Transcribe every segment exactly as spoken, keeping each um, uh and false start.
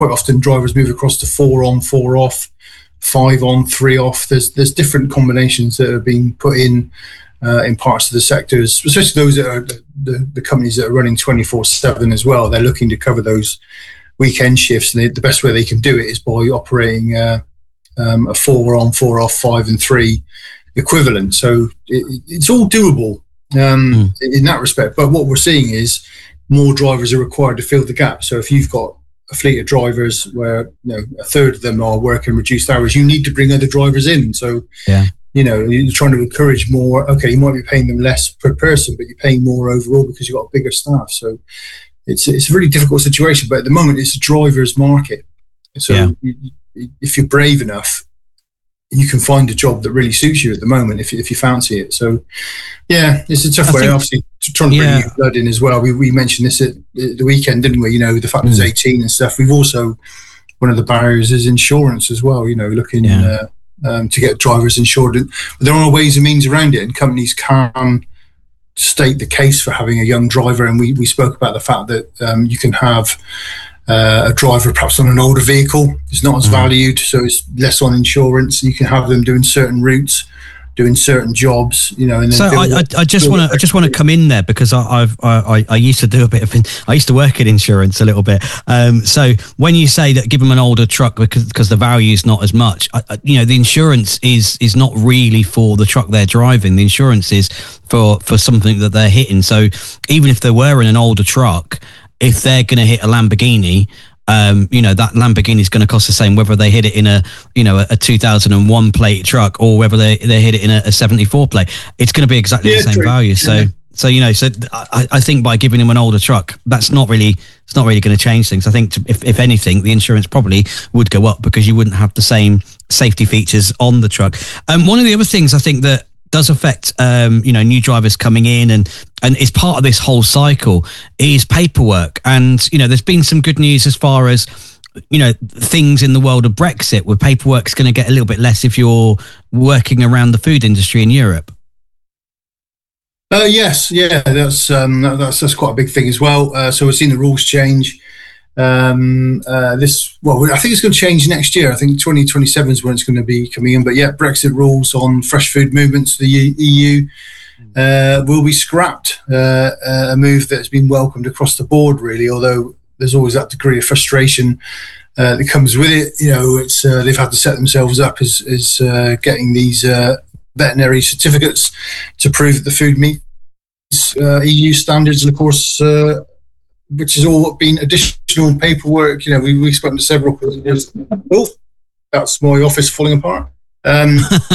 quite often drivers move across to four on, four off, five on, three off. There's there's different combinations that are being put in uh, in parts of the sectors, especially those that are the, the companies that are running twenty-four seven as well. They're looking to cover those weekend shifts, and they, the best way they can do it is by operating uh, um, a four on, four off, five and three equivalent. So it, it's all doable um, mm. in that respect. But what we're seeing is more drivers are required to fill the gap. So if you've got a fleet of drivers where, you know, a third of them are working reduced hours, you need to bring other drivers in. So, yeah. you know, you're trying to encourage more. Okay, you might be paying them less per person, but you're paying more overall because you've got a bigger staff. So it's it's a really difficult situation. But at the moment, it's a driver's market. So yeah. you, if you're brave enough, you can find a job that really suits you at the moment if, if you fancy it. So, yeah, it's a tough I way. Think, Obviously, trying to bring yeah. new blood in as well. We we mentioned this at the weekend, didn't we? You know, the fact mm. it's eighteen and stuff. We've also, one of the barriers is insurance as well, you know, looking yeah. uh, um, to get drivers insured. But there are ways and means around it, and companies can state the case for having a young driver. And we, we spoke about the fact that um, you can have Uh, a driver perhaps on an older vehicle is not as mm. valued, so it's less on insurance. You can have them doing certain routes, doing certain jobs, you know. And then so I, I, I just want to, I just want to come in there because I, I've, I, I used to do a bit of, I used to work in insurance a little bit. Um, so when you say that, give them an older truck because because the value is not as much, I, you know, the insurance is is not really for the truck they're driving. The insurance is for for something that they're hitting. So even if they were in an older truck, if they're going to hit a Lamborghini, um, you know, that Lamborghini is going to cost the same whether they hit it in a, you know, a two thousand one plate truck or whether they, they hit it in a, a seventy-four plate. It's going to be exactly yeah, the same true. value. So, yeah. so you know, so I, I think by giving them an older truck, that's not really, it's not really going to change things. I think to, if, if anything, the insurance probably would go up because you wouldn't have the same safety features on the truck. And um, one of the other things I think that does affect, um, you know, new drivers coming in and, and is part of this whole cycle is paperwork. And, you know, there's been some good news as far as, you know, things in the world of Brexit where paperwork's going to get a little bit less if you're working around the food industry in Europe. Uh, yes, yeah, that's, um, that's, that's quite a big thing as well. Uh, so we've seen the rules change. Um, uh, this, well, I think it's going to change next year. I think twenty twenty-seven is when it's going to be coming in. But yeah, Brexit rules on fresh food movements to the E U uh, will be scrapped. Uh, a move that's been welcomed across the board, really. Although there's always that degree of frustration uh, that comes with it. You know, it's uh, they've had to set themselves up as, as uh, getting these uh, veterinary certificates to prove that the food meets uh, E U standards, and of course. Uh, which has all been additional paperwork. You know, we, we've spoken to several. Oh, that's my office falling apart. Um,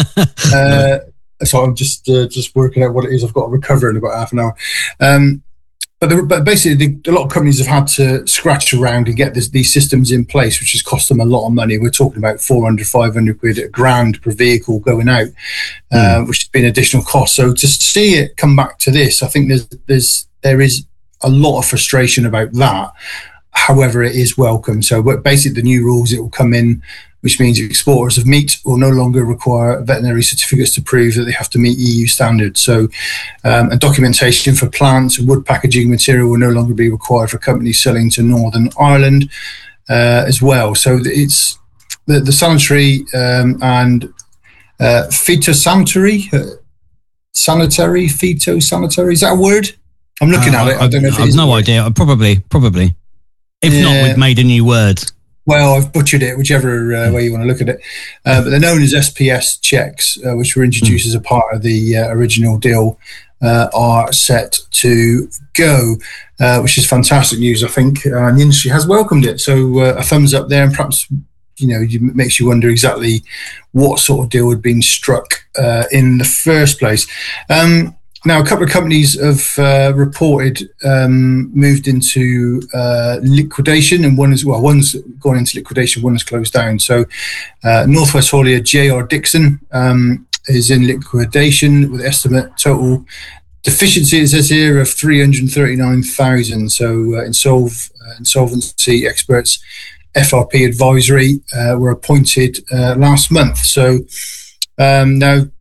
uh, so I'm just uh, just working out what it is. I've got to recover in about half an hour. Um, but, the, but basically, the, a lot of companies have had to scratch around and get this, these systems in place, which has cost them a lot of money. We're talking about four hundred, five hundred quid, a grand per vehicle going out, mm. uh, which has been additional cost. So to see it come back to this, I think there's there's there is a lot of frustration about that. However, it is welcome. So basically the new rules, it will come in, which means exporters of meat will no longer require veterinary certificates to prove that they have to meet E U standards. So um, and documentation for plants and wood packaging material will no longer be required for companies selling to Northern Ireland uh, as well. So it's the, the sanitary um, and uh, phytosanitary, uh, sanitary, phytosanitary, is that a word? I'm looking uh, at it. I don't know if it I've is no idea. Probably, probably. If yeah. not, we've made a new word. Well, I've butchered it, whichever uh, way you want to look at it. Uh, but they're known as S P S checks, uh, which were introduced mm. as a part of the uh, original deal, uh, are set to go, uh, which is fantastic news, I think. Uh, and the industry has welcomed it. So uh, a thumbs up there, and perhaps, you know, it makes you wonder exactly what sort of deal had been struck uh, in the first place. Um, Now, a couple of companies have uh, reported um, moved into uh, liquidation, and one is well, one's gone into liquidation, one has closed down. So, uh, Northwest Haulier J R Dixon um, is in liquidation with estimate total deficiency, it says here, of three hundred thirty-nine thousand. So, uh, insolv- uh, insolvency experts, F R P Advisory, uh, were appointed uh, last month. So, um, now.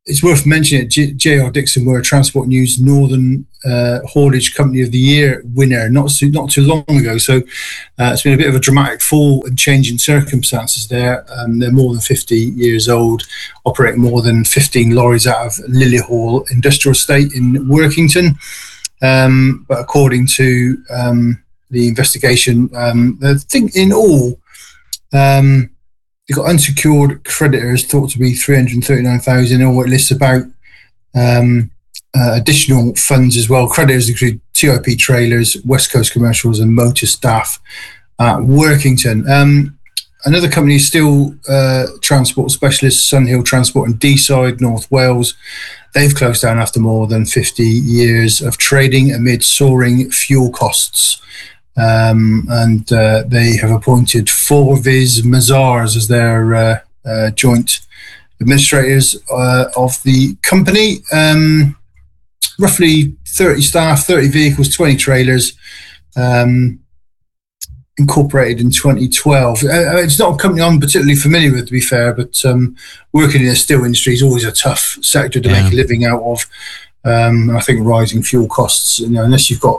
it's worth mentioning that J R Dixon were a Transport News Northern uh, Haulage Company of the Year winner not so, not too long ago. So uh, it's been a bit of a dramatic fall and change in circumstances there. Um, they're more than fifty years old, operating more than fifteen lorries out of Lillyhall Industrial Estate in Workington. Um, but according to um, the investigation, um, I think in all, um, you've got unsecured creditors thought to be three hundred thirty-nine thousand, or it lists about um, uh, additional funds as well. Creditors include T I P Trailers, West Coast Commercials, and Motor Staff at Workington. Um, another company is still uh, transport specialist, Sunhill Transport in Deeside, North Wales. They've closed down after more than fifty years of trading amid soaring fuel costs. Um, and uh, they have appointed Forviz Mazars as their uh, uh, joint administrators uh, of the company. Um, roughly thirty staff, thirty vehicles, twenty trailers, um, incorporated in twenty twelve. Uh, it's not a company I'm particularly familiar with, to be fair, but um, working in the steel industry is always a tough sector to yeah. make a living out of. Um, I think rising fuel costs, you know, unless you've got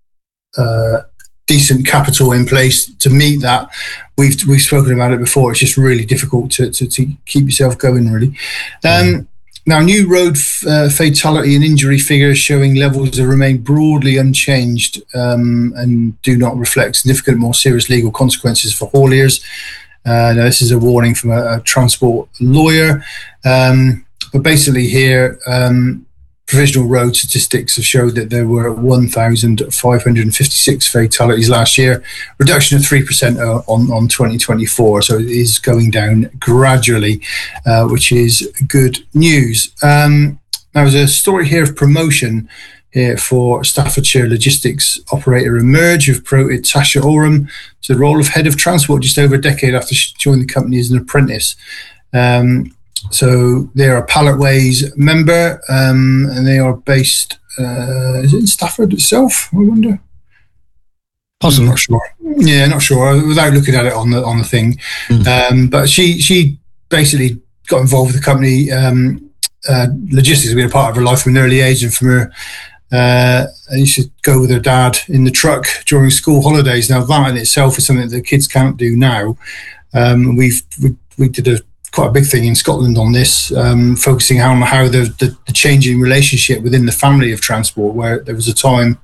uh, decent capital in place to meet that. We've we've spoken about it before. It's just really difficult to to, to keep yourself going, really. Um, mm. Now, new road f- uh, fatality and injury figures showing levels have remained broadly unchanged um, and do not reflect significant more serious legal consequences for hauliers. Uh, now, this is a warning from a, a transport lawyer. Um, but basically here, um, provisional road statistics have showed that there were one thousand five hundred fifty-six fatalities last year, reduction of three percent on, on twenty twenty-four. So it is going down gradually, uh, which is good news. Um, now, there's a story here of promotion here for Staffordshire logistics operator Emerge, who've promoted Tasha Oram to the role of head of transport just over a decade after she joined the company as an apprentice. Um, So they are a Palletways member, um, and they are based, uh, is it in Stafford itself, I wonder? Possibly. I'm not sure. Yeah, not sure, without looking at it on the on the thing. Mm. Um, but she she basically got involved with the company. Um, uh, logistics has been a part of her life from an early age, and from her, uh, I used to go with her dad in the truck during school holidays. Now, that in itself is something that the kids can't do now. Um, we've we, we did a quite a big thing in Scotland on this, um, focusing on how the, the, the changing relationship within the family of transport, where there was a time,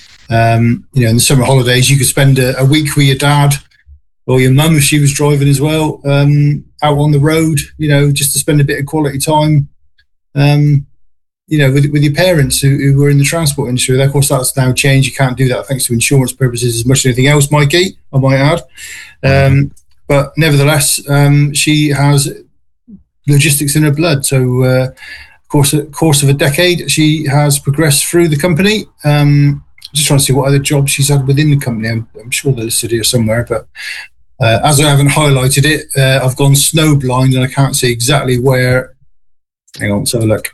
um, you know, in the summer holidays, you could spend a, a week with your dad or your mum if she was driving as well, um, out on the road, you know, just to spend a bit of quality time, um, you know, with, with your parents who, who were in the transport industry. Of course, that's now changed. You can't do that thanks to insurance purposes as much as anything else, Mikey, I might add. Um, But nevertheless, um, she has logistics in her blood. So, uh, of course, a course of a decade, she has progressed through the company. Um, just trying to see what other jobs she's had within the company. I'm, I'm sure they're listed here somewhere. But uh, as I haven't highlighted it, uh, I've gone snow blind and I can't see exactly where. Hang on, let's have a look.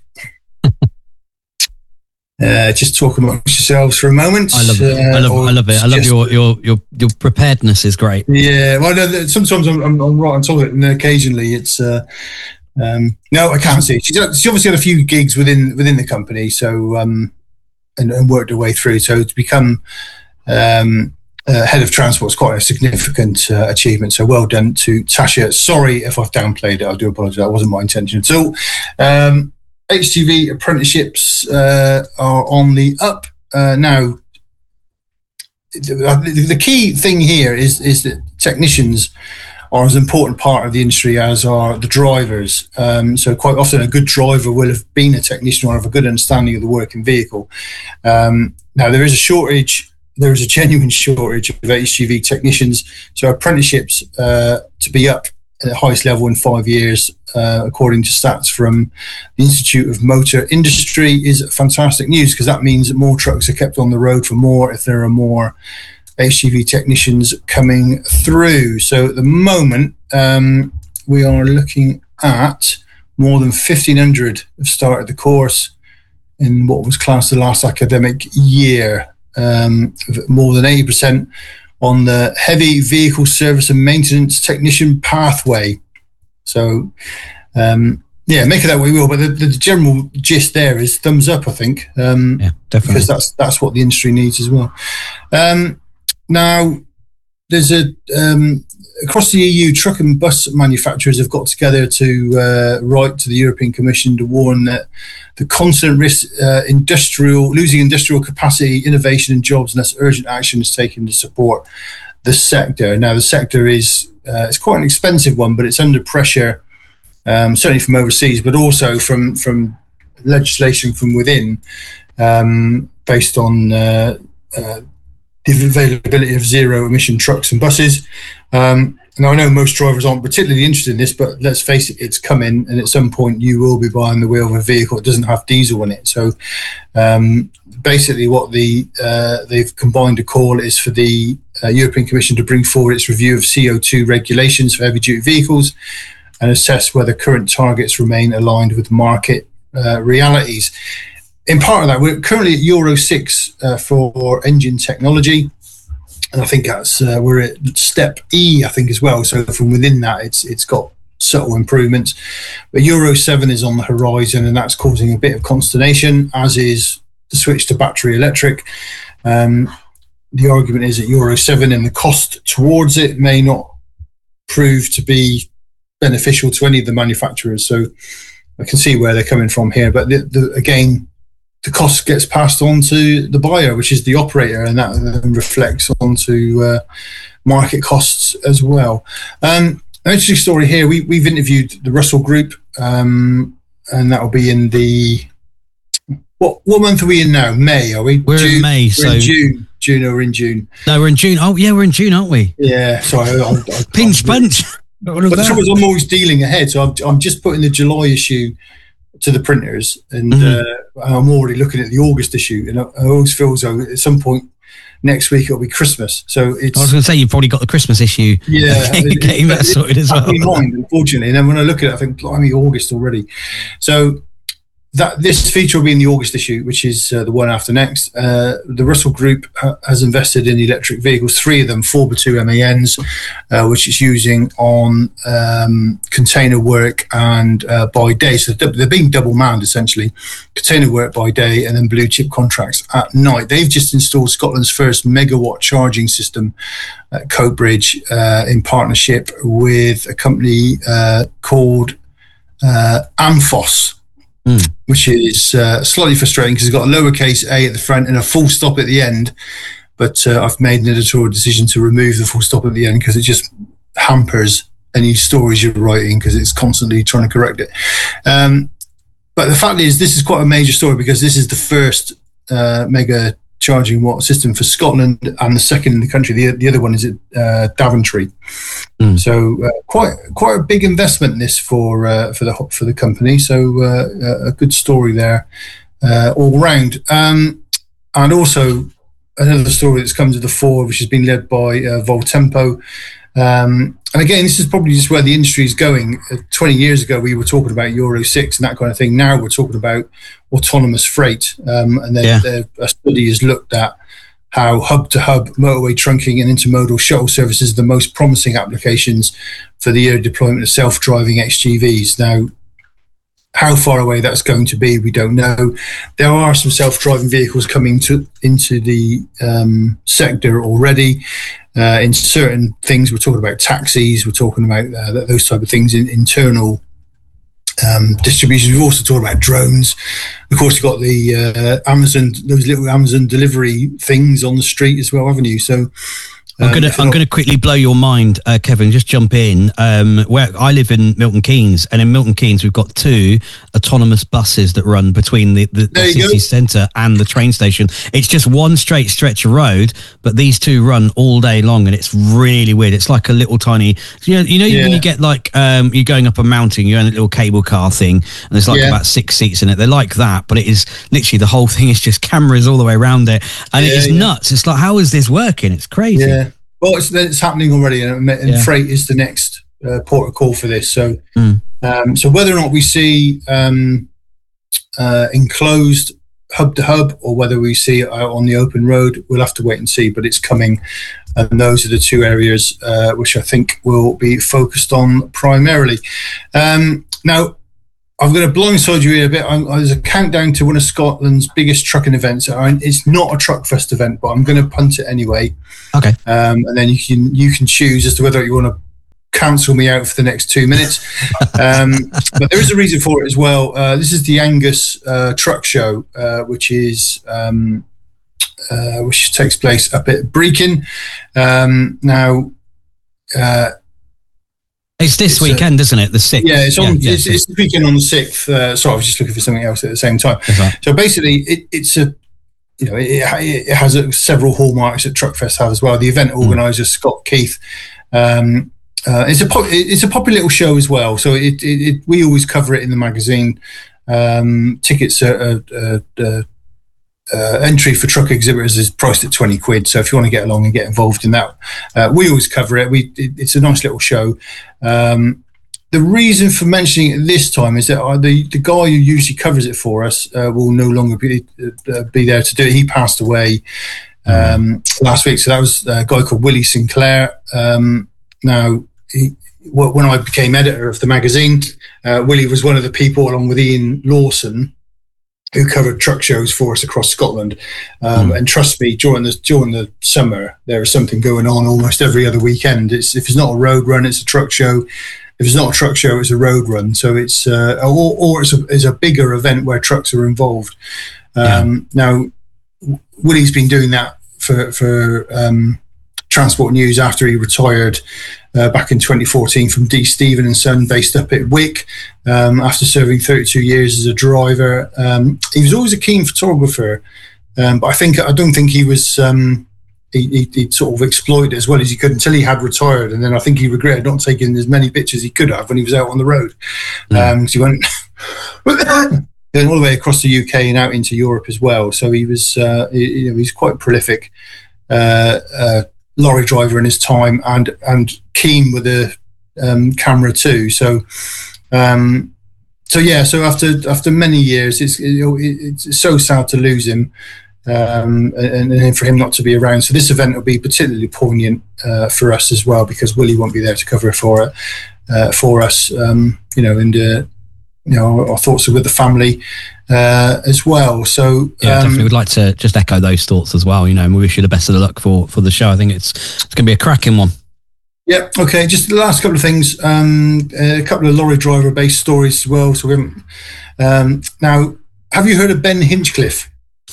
Uh, just talk amongst yourselves for a moment. I love it. Uh, I love, I love it. I love your, your your your preparedness is great. Yeah, well, no, sometimes I'm, I'm, I'm right on top of it, and occasionally it's. Uh, um, no, I can't see. She's, she's obviously had a few gigs within within the company, so um, and, and worked her way through. So to become um, uh, head of transport is quite a significant uh, achievement. So well done to Tasha. Sorry if I've downplayed it. I do apologise. That wasn't my intention at all. Um, H G V apprenticeships uh, are on the up uh, now. The, the key thing here is is that technicians are as important part of the industry as are the drivers. Um, so quite often a good driver will have been a technician or have a good understanding of the working vehicle. Um, now there is a shortage. There is a genuine shortage of H G V technicians. So apprenticeships uh, to be up at the highest level in five years, uh, according to stats from the Institute of Motor Industry, is fantastic news, because that means that more trucks are kept on the road for more if there are more H G V technicians coming through. So at the moment, um, we are looking at more than fifteen hundred have started the course in what was classed the last academic year, um, more than eighty percent on the heavy vehicle service and maintenance technician pathway. So um, Yeah, make it that way we will. But the, the general gist there is thumbs up, I think. Um, yeah, definitely. Because that's that's what the industry needs as well. Um, now, there's a um, across the E U, truck and bus manufacturers have got together to uh, write to the European Commission to warn that the constant risk uh, industrial losing industrial capacity, innovation, and jobs unless urgent action is taken to support the sector. Now, the sector is uh, it's quite an expensive one, but it's under pressure. Um, certainly from overseas, but also from from legislation from within, um, based on uh, uh, the availability of zero emission trucks and buses. Um, now, I know most drivers aren't particularly interested in this, but let's face it, it's coming, and at some point you will be behind the wheel of a vehicle that doesn't have diesel in it. So um, basically what the uh, they've combined a call is for the uh, European Commission to bring forward its review of C O two regulations for heavy-duty vehicles and assess whether current targets remain aligned with market uh, realities. In part of that, we're currently at Euro six uh, for engine technology, and I think that's uh, we're at step E, I think, as well. So from within that, it's it's got subtle improvements. But Euro seven is on the horizon, and that's causing a bit of consternation, as is the switch to battery electric. Um, the argument is that Euro seven and the cost towards it may not prove to be beneficial to any of the manufacturers, so I can see where they're coming from here. But the, the, again, the cost gets passed on to the buyer, which is the operator, and that then reflects onto uh, market costs as well. Um, an interesting story here. We, we've interviewed the Russell Group, um, and that will be in the what what month are we in now? May, are we? We're June, in May, we're so in June. June or in June? No, we're in June. Oh, yeah, we're in June, aren't we? Yeah. Sorry, I, I, I, pinch punch. But the trouble is, I'm always dealing ahead, so I'm, I'm just putting the July issue to the printers, and mm-hmm. uh, I'm already looking at the August issue, and I, I always feel as though at some point next week it'll be Christmas. So it's. I was going to say you've probably got the Christmas issue. Yeah, getting that sorted as well. Mind, unfortunately, and then when I look at it, I think, blimey, August already. So that this feature will be in the August issue, which is uh, the one after next. Uh, the Russell Group ha- has invested in electric vehicles, three of them, four by two M A Ns, uh, which it's using on um, container work and uh, by day. So they're being double manned, essentially. Container work by day and then blue chip contracts at night. They've just installed Scotland's first megawatt charging system at Coatbridge uh, in partnership with a company uh, called uh, Amphos. Mm. Which is uh, slightly frustrating because it's got a lowercase a at the front and a full stop at the end. But uh, I've made an editorial decision to remove the full stop at the end because it just hampers any stories you're writing because it's constantly trying to correct it. Um, but the fact is, this is quite a major story because this is the first uh, mega charging watt system for Scotland and the second in the country. The, the other one is at uh, Daventry. Mm. So uh, quite quite a big investment in this for uh, for the for the company. So uh, a good story there uh, all round. Um, and also another story that's come to the fore, which has been led by uh, Voltempo. Um, and again, this is probably just where the industry is going. Uh, twenty years ago, we were talking about Euro six and that kind of thing. Now we're talking about autonomous freight. Um, and then yeah. a study has looked at how hub-to-hub motorway trunking and intermodal shuttle services are the most promising applications for the early deployment of self-driving X G Vs. Now, how far away that's going to be, we don't know. There are some self-driving vehicles coming to into the um, sector already. Uh, in certain things, we're talking about taxis, we're talking about uh, those type of things in internal um, distribution. We've also talked about drones. Of course, you've got the uh, Amazon, those little Amazon delivery things on the street as well, haven't you? So I'm gonna um, I'm gonna quickly blow your mind, uh, Kevin. Just jump in. Um, where I live in Milton Keynes, and in Milton Keynes we've got two autonomous buses that run between the, the, the city centre and the train station. It's just one straight stretch of road, but these two run all day long, and it's really weird. It's like a little tiny, you know, you know yeah. when you get like um, you're going up a mountain, you're in a little cable car thing, and there's like yeah. about six seats in it. They're like that, but it is literally the whole thing is just cameras all the way around it, and yeah, it is yeah. nuts. It's like, how is this working? It's crazy. Yeah. Well, it's, it's happening already, and, and yeah. freight is the next uh, port of call for this. So, mm. um, so whether or not we see um, uh, enclosed hub to hub, or whether we see it out on the open road, we'll have to wait and see. But it's coming, and those are the two areas uh, which I think will be focused on primarily. Um, now, I'm going to blindside you here a bit. I'm, there's a countdown to one of Scotland's biggest trucking events. It's not a Truckfest event, but I'm going to punt it anyway. Okay. Um, and then you can you can choose as to whether you want to cancel me out for the next two minutes. Um, but there is a reason for it as well. Uh, this is the Angus uh, Truck Show, uh, which is um, uh, which takes place up at Brechin. Um, now. Uh, It's this it's weekend, a, isn't it? The sixth. Yeah, it's on. Yeah, it's, yeah. it's the weekend on the sixth. Uh, sorry, I was just looking for something else at the same time. Right. So basically, it, it's a, you know, it, it has a, several hallmarks that Truckfest have as well. The event organizer mm. Scott Keith. Um, uh, it's a pop, it's a popular little show as well. So it, it, it we always cover it in the magazine. Um, tickets are. are, are, are Uh, entry for truck exhibitors is priced at twenty quid. So if you want to get along and get involved in that, uh, we always cover it. We it, it's a nice little show. Um, the reason for mentioning it this time is that uh, the the guy who usually covers it for us uh, will no longer be uh, be there to do it. He passed away um, last week. So that was a guy called Willie Sinclair. Um, now, he, when I became editor of the magazine, uh, Willie was one of the people, along with Ian Lawson, who covered truck shows for us across Scotland. Um, mm. And trust me, during the during the summer, there is something going on almost every other weekend. It's if it's not a road run, it's a truck show. If it's not a truck show, it's a road run. So it's uh, or, or it's, a, it's a bigger event where trucks are involved. Um, yeah. Now, Willie's been doing that for for um, Transport News after he retired uh, back in twenty fourteen from D. Stephen and Son, based up at Wick. Um, after serving thirty-two years as a driver, um, he was always a keen photographer, um, but I think I don't think he was. Um, he, he, he sort of exploited it as well as he could until he had retired, and then I think he regretted not taking as many pictures as he could have when he was out on the road. Yeah. Um, so he went going all the way across the U K and out into Europe as well. So he was, uh, he, you know, he's quite prolific uh, uh, lorry driver in his time, and and keen with the um, camera too. So. Um, so yeah, so after after many years, it's it, it's so sad to lose him, um, and, and for him not to be around. So this event will be particularly poignant uh, for us as well, because Willie won't be there to cover it for it uh, for us. Um, you know, and uh, you know, our thoughts are with the family uh, as well. So yeah, um, definitely would like to just echo those thoughts as well. You know, and we wish you the best of the luck for for the show. I think it's it's going to be a cracking one. Yeah, okay, just the last couple of things. Um, a couple of lorry driver-based stories as well. So we haven't, um, now, have you heard of Ben Hinchcliffe?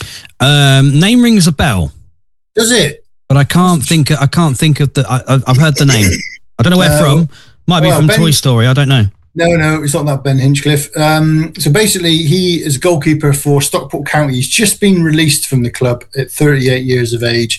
Um, name rings a bell. Does it? But I can't think. I can't think of the. I, I've heard the name. I don't know where uh, from. Might be well, from Ben, Toy Story. I don't know. No, no, it's not that Ben Hinchcliffe. Um, so basically, he is a goalkeeper for Stockport County. He's just been released from the club at thirty-eight years of age.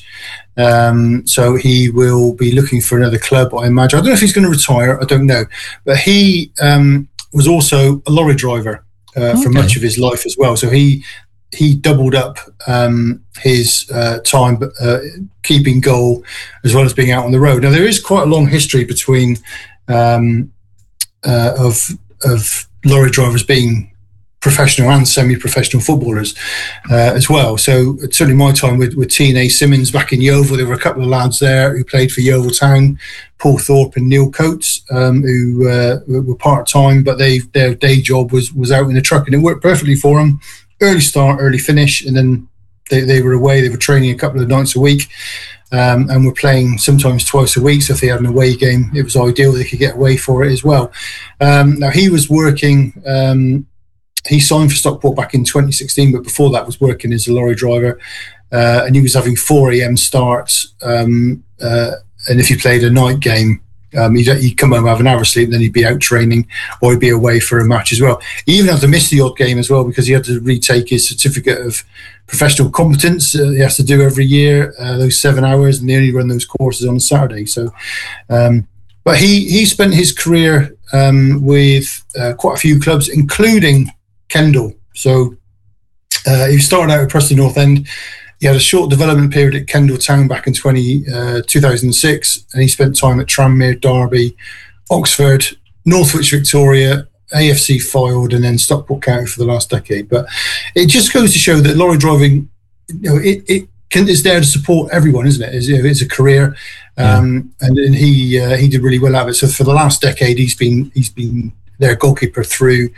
Um, so he will be looking for another club, I imagine. I don't know if he's going to retire. I don't know. But he um, was also a lorry driver uh, okay. for much of his life as well. So he he doubled up um, his uh, time uh, keeping goal as well as being out on the road. Now, there is quite a long history between um, uh, of of lorry drivers being professional and semi-professional footballers uh, as well. So certainly my time with, with T N A Simmons back in Yeovil, there were a couple of lads there who played for Yeovil Town, Paul Thorpe and Neil Coates, um, who uh, were part-time, but they their day job was was out in the truck, and it worked perfectly for them. Early start, early finish, and then they, they were away. They were training a couple of nights a week, um, and were playing sometimes twice a week. So if they had an away game, it was ideal. They could get away for it as well. Um, now he was working... Um, He signed for Stockport back in twenty sixteen, but before that was working as a lorry driver, uh, and he was having four a.m. starts. Um, uh, and if he played a night game, um, he'd, he'd come home, have an hour of sleep, and then he'd be out training, or he'd be away for a match as well. He even had to miss the odd game as well, because he had to retake his certificate of professional competence. Uh, he has to do every year, uh, those seven hours, and they only run those courses on a Saturday. So, um, but he he spent his career um, with uh, quite a few clubs, including Kendal. So uh, he started out at Preston North End. He had a short development period at Kendal Town back in twenty, uh, two thousand six, and he spent time at Tranmere, Derby, Oxford, Northwich Victoria, A F C Fylde, and then Stockport County for the last decade. But it just goes to show that lorry driving, you know, it, it can, is there to support everyone, isn't it? It's, you know, it's a career, um, yeah. and, and he uh, he did really well at it. So for the last decade, he's been he's been their goalkeeper through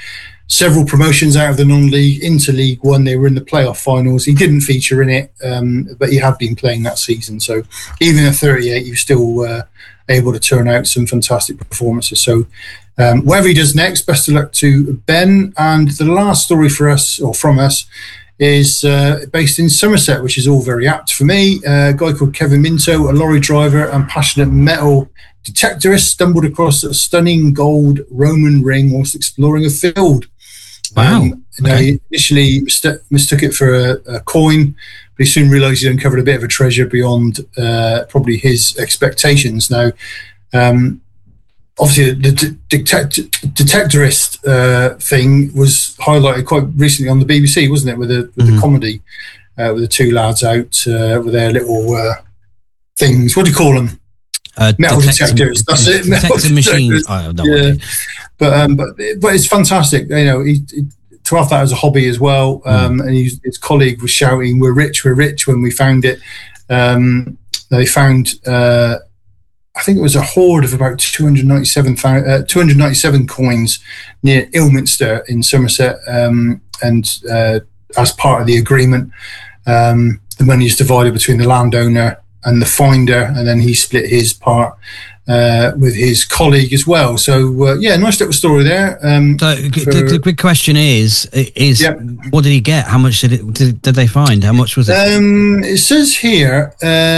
several promotions out of the non-league into League One. They were in the playoff finals. He didn't feature in it, um, but he had been playing that season. So even at thirty-eight, he was still uh, able to turn out some fantastic performances. So um, whatever he does next, best of luck to Ben. And the last story for us, or from us, is uh, based in Somerset, which is all very apt for me. Uh, a guy called Kevin Minto, a lorry driver and passionate metal detectorist, stumbled across a stunning gold Roman ring whilst exploring a field. Wow. Um, okay. He initially mist- mistook it for a, a coin, but he soon realised he'd uncovered a bit of a treasure beyond uh, probably his expectations. Now, um, obviously, the de- detect- detectorist uh, thing was highlighted quite recently on the B B C, wasn't it, with the, with mm-hmm. the comedy, uh, with the two lads out uh, with their little uh, things. What do you call them? Uh, metal detectors. That's it. Detector machine. Oh, no yeah. But um, but but it's fantastic. You know, he, he, to have that as a hobby as well. Um, mm. And he, his colleague was shouting, "We're rich, we're rich!" when we found it. Um, they found, uh, I think it was a hoard of about two hundred ninety-seven, uh, two hundred ninety-seven coins near Ilminster in Somerset, um, and uh, as part of the agreement, um, the money is divided between the landowner and the finder, and then he split his part uh, with his colleague as well. So uh, yeah, nice little story there. Um, so for, the, the big question is: is yep. what did he get? How much did it? Did, did they find? How much was it? Um, it says here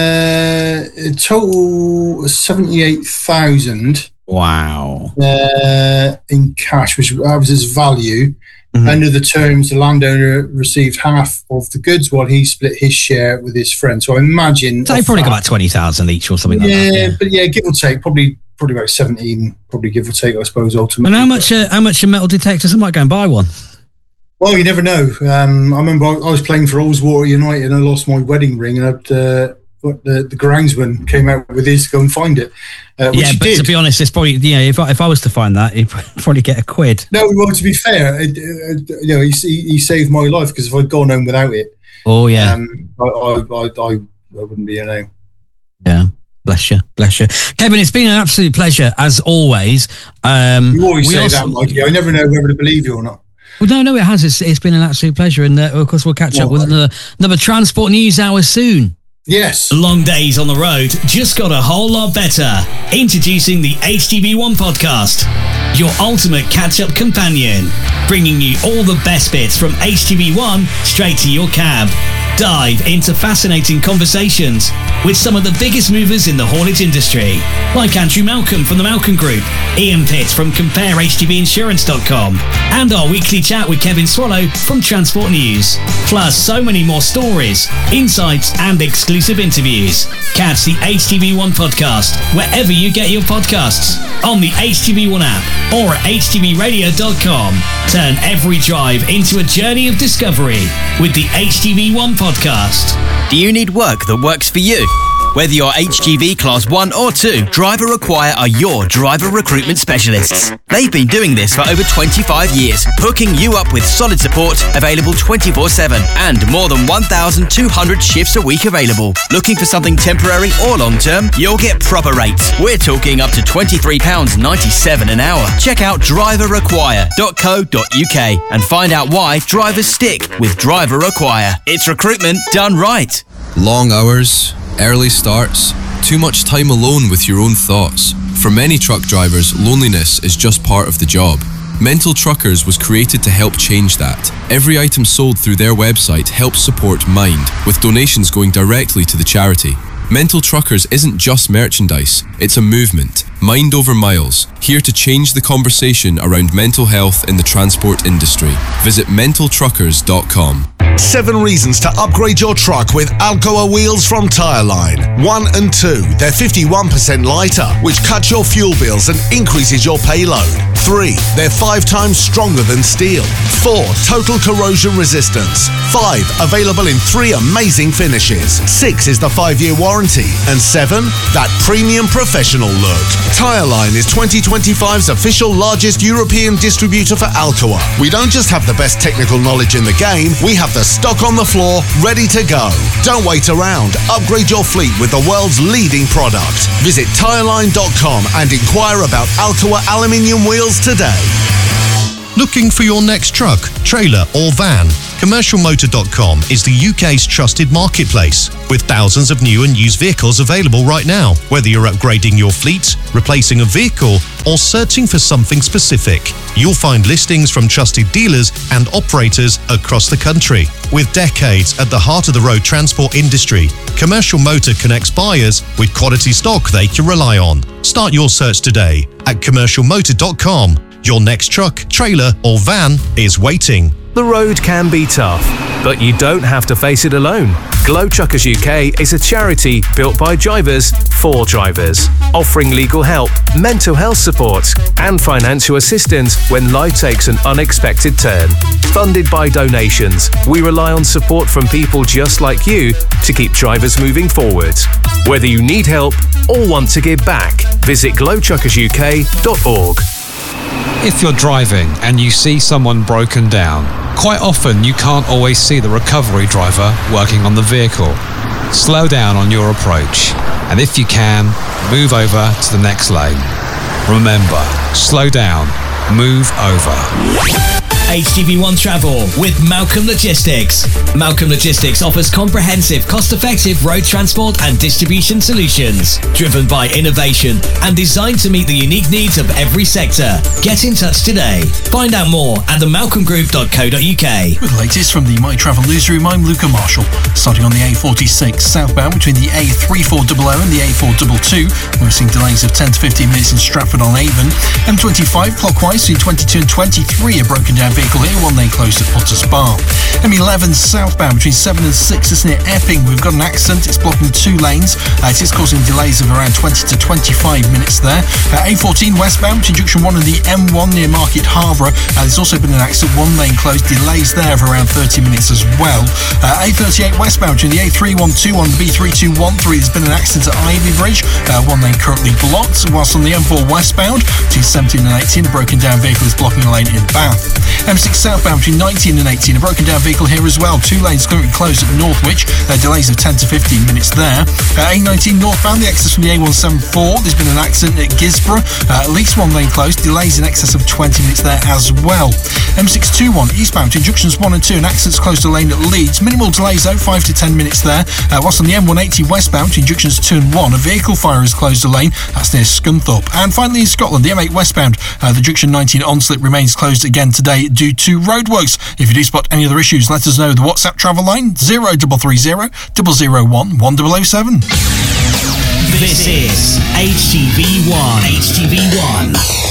uh, a total seventy-eight thousand. Wow! Uh, in cash, which was his value. Mm-hmm. Under the terms, the landowner received half of the goods while he split his share with his friend. So I imagine so they probably got about twenty thousand each or something like yeah, that. Yeah, but yeah, give or take, probably probably about seventeen, probably give or take, I suppose, ultimately. And how much? Uh, how much are metal detectors? I might go and buy one. Well, you never know. Um, I remember I, I was playing for Ullswater United and I lost my wedding ring, and I'd, uh, the the groundsman came out with his to go and find it. Uh, which yeah, but did. to be honest, it's probably yeah. If I, if I was to find that, he'd probably get a quid. No, well, to be fair, it, it, you know, he, he saved my life, because if I'd gone home without it, oh yeah, um, I, I, I, I, I wouldn't be here now. Yeah, bless you, bless you, Kevin. It's been an absolute pleasure as always. Um, you always say also, that, Mikey. I never know whether to believe you or not. Well, no, no, it has. It's, it's been an absolute pleasure, and uh, of course, we'll catch well, up with another, another Transport News Hour soon. Yes. Long days on the road just got a whole lot better. Introducing the H T B one podcast, your ultimate catch-up companion, bringing you all the best bits from H T B one straight to your cab. Dive into fascinating conversations with some of the biggest movers in the haulage industry, like Andrew Malcolm from the Malcolm Group, Ian Pitt from compare h t b insurance dot com, and our weekly chat with Kevin Swallow from Transport News. Plus so many more stories, insights and exclusive interviews. Catch the H T B one podcast wherever you get your podcasts, on the H T B one app or at h t b radio dot com. Turn every drive into a journey of discovery with the H T B one podcast. Do you need work that works for you? Whether you're H G V Class one or two, Driver Acquire are your driver recruitment specialists. They've been doing this for over twenty-five years, hooking you up with solid support, available twenty-four seven, and more than one thousand two hundred shifts a week available. Looking for something temporary or long-term? You'll get proper rates. We're talking up to twenty-three pounds ninety-seven an hour. Check out driver acquire dot co dot u k and find out why drivers stick with Driver Acquire. It's recruitment done right. Long hours, early starts, too much time alone with your own thoughts. For many truck drivers, loneliness is just part of the job. Mental Truckers was created to help change that. Every item sold through their website helps support Mind, with donations going directly to the charity. Mental Truckers isn't just merchandise, it's a movement. Mind over miles, here to change the conversation around mental health in the transport industry. Visit mental truckers dot com. Seven reasons to upgrade your truck with Alcoa wheels from Tireline. One and two, they're fifty-one percent lighter, which cuts your fuel bills and increases your payload. Three, they're five times stronger than steel. Four, total corrosion resistance. Five, available in three amazing finishes. Six is the five-year warranty. And seven, that premium professional look. Tireline is twenty twenty-five's official largest European distributor for Alcoa. We don't just have the best technical knowledge in the game, we have the stock on the floor, ready to go. Don't wait around. Upgrade your fleet with the world's leading product. Visit tireline dot com and inquire about Alcoa aluminium wheels today. Looking for your next truck, trailer or van? commercial motor dot com is the U K's trusted marketplace with thousands of new and used vehicles available right now. Whether you're upgrading your fleet, replacing a vehicle or searching for something specific, you'll find listings from trusted dealers and operators across the country. With decades at the heart of the road transport industry, Commercial Motor connects buyers with quality stock they can rely on. Start your search today at commercial motor dot com. Your next truck, trailer or van is waiting. The road can be tough, but you don't have to face it alone. Glow Truckers U K is a charity built by drivers for drivers, offering legal help, mental health support and financial assistance when life takes an unexpected turn. Funded by donations, we rely on support from people just like you to keep drivers moving forward. Whether you need help or want to give back, visit glow truckers U K dot org. If you're driving and you see someone broken down, quite often you can't always see the recovery driver working on the vehicle. Slow down on your approach, and if you can, move over to the next lane. Remember, slow down, move over. H T V one Travel with Malcolm Logistics. Malcolm Logistics offers comprehensive, cost-effective road transport and distribution solutions, driven by innovation and designed to meet the unique needs of every sector. Get in touch today. Find out more at the malcolm group dot co dot uk. With the latest from the My Travel Newsroom, I'm Luca Marshall. Starting on the A forty-six southbound between the A thirty-four hundred and the A four twenty-two, we're seeing delays of ten to fifteen minutes in Stratford-on-Avon. M twenty-five clockwise between twenty-two and twenty-three, a broken down vehicle here, one lane closed at Potters Bar. M eleven southbound between seven and six is near Epping. We've got an accident, it's blocking two lanes. Uh, it is causing delays of around twenty to twenty-five minutes there. Uh, A fourteen westbound between junction one and the M one near Market Harborough. Uh, there's also been an accident, one lane closed, delays there of around thirty minutes as well. Uh, A thirty-eight westbound between the A three twelve and the B three two one three, there's been an accident at Ivy Bridge, uh, one lane currently blocked, whilst on the M four westbound between seventeen and eighteen, a broken down vehicle is blocking a lane in Bath. M six southbound between nineteen and eighteen, a broken down vehicle here as well, two lanes currently closed at Northwich, uh, delays of ten to fifteen minutes there. Uh, A nineteen northbound, the access from the A one seventy-four, there's been an accident at Gisborough, uh, at least one lane closed, delays in excess of twenty minutes there as well. M six twenty-one eastbound between junctions one and two, an accident's closed a lane at Leeds, minimal delays though, five to ten minutes there. Uh, whilst on the M one eighty westbound between junctions two and one, a vehicle fire has closed a lane, that's near Scunthorpe. And finally in Scotland, the M eight westbound, uh, the junction nineteen on-slip remains closed again today due to roadworks. If you do spot any other issues, let us know. The WhatsApp travel line zero three three zero, zero zero one, one zero zero seven. This is H T V one. H T V one.